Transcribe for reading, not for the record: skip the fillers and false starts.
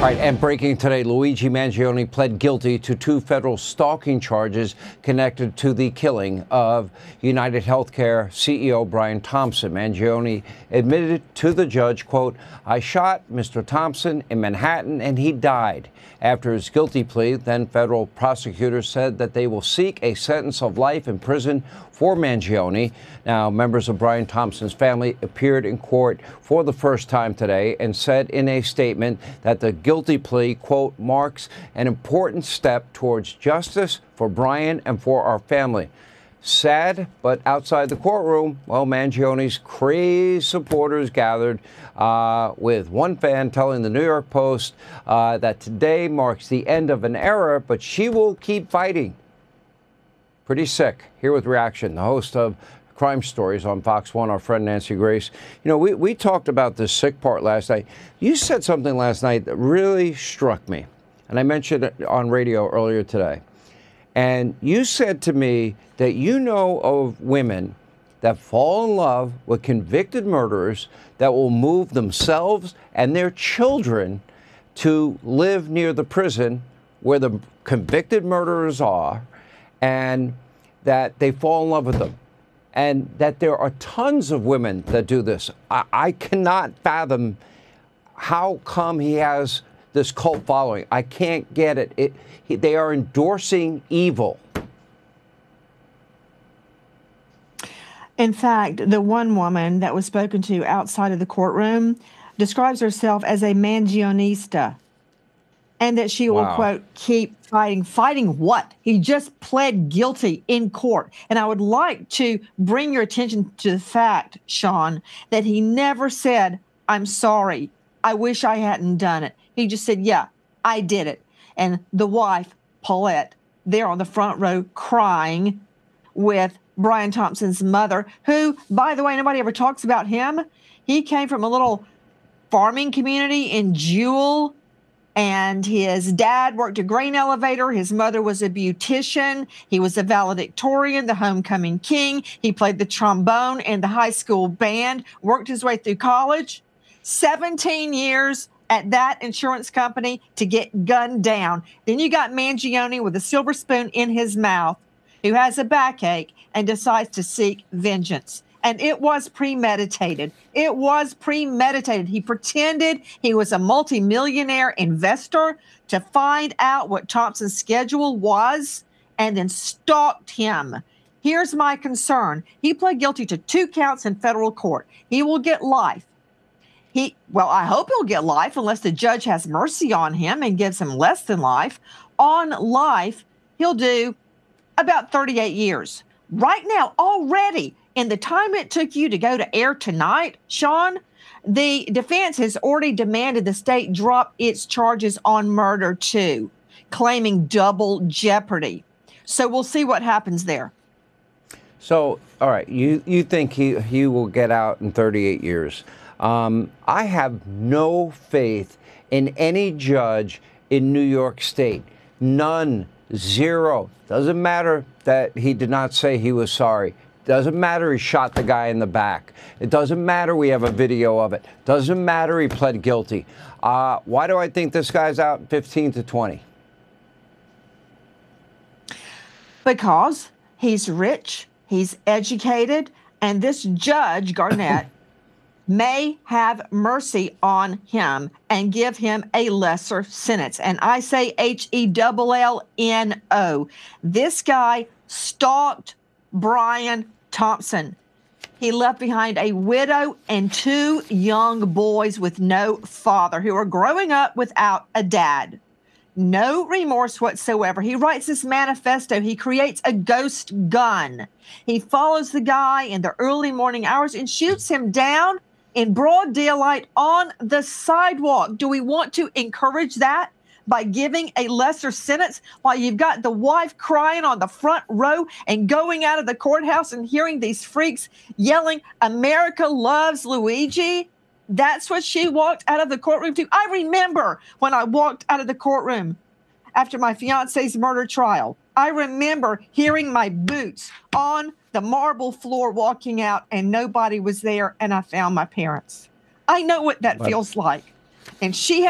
All right, and breaking today, Luigi Mangione pled guilty to 2 federal stalking charges connected to the killing of United Healthcare CEO Brian Thompson. Mangione admitted to the judge, quote, "I shot Mr. Thompson in Manhattan and he died." After his guilty plea, then federal prosecutors said that they will seek a sentence of life in prison for Mangione. Now, members of Brian Thompson's family appeared in court for the first time today and said in a statement that the guilty plea, quote, marks an important step towards justice for Brian and for our family. Sad, but outside the courtroom, well, Mangione's crazed supporters gathered with one fan telling the New York Post that today marks the end of an era, but she will keep fighting. Pretty sick. Here with reaction, the host of Crime Stories on Fox 1, our friend Nancy Grace. You know, we talked about this sick part last night. You said something last night that really struck me, and I mentioned it on radio earlier today. And you said to me that you know of women that fall in love with convicted murderers that will move themselves and their children to live near the prison where the convicted murderers are, and that they fall in love with them. And that there are tons of women that do this. I cannot fathom how come he has this cult following. I can't get it. They are endorsing evil. In fact, the one woman that was spoken to outside of the courtroom describes herself as a Mangionista, and that she will, quote, keep fighting. Fighting what? He just pled guilty in court. And I would like to bring your attention to the fact, Sean, that he never said, "I'm sorry. I wish I hadn't done it." He just said, "Yeah, I did it." And the wife, Paulette, there on the front row crying with Brian Thompson's mother, who, by the way, nobody ever talks about him. He came from a little farming community in Jewel, and his dad worked a grain elevator. His mother was a beautician. He was a valedictorian, the homecoming king. He played the trombone in the high school band, worked his way through college. 17 years at that insurance company to get gunned down. Then you got Mangione with a silver spoon in his mouth, who has a backache and decides to seek vengeance. And it was premeditated. It was premeditated. He pretended he was a multimillionaire investor to find out what Thompson's schedule was and then stalked him. Here's my concern. He pled guilty to 2 counts in federal court. He will get life. I hope he'll get life unless the judge has mercy on him and gives him less than life. On life, he'll do about 38 years. Right now, already, in the time it took you to go to air tonight, Sean, the defense has already demanded the state drop its charges on murder too, claiming double jeopardy. So we'll see what happens there. So, all right, you think he will get out in 38 years. I have no faith in any judge in New York State. None. Zero. Doesn't matter that he did not say he was sorry. Doesn't matter he shot the guy in the back. It doesn't matter we have a video of it. Doesn't matter he pled guilty. Why do I think this guy's out 15 to 20? Because he's rich, he's educated, and this judge, Garnett, may have mercy on him and give him a lesser sentence. And I say HELLNO. This guy stalked Brian Thompson. He left behind a widow and 2 young boys with no father who are growing up without a dad. No remorse whatsoever. He writes this manifesto. He creates a ghost gun. He follows the guy in the early morning hours and shoots him down in broad daylight on the sidewalk. Do we want to encourage that by giving a lesser sentence while you've got the wife crying on the front row and going out of the courthouse and hearing these freaks yelling, "America loves Luigi"? That's what she walked out of the courtroom to. I remember when I walked out of the courtroom after my fiance's murder trial. I remember hearing my boots on the marble floor walking out and nobody was there, and I found my parents. I know what that feels like. And she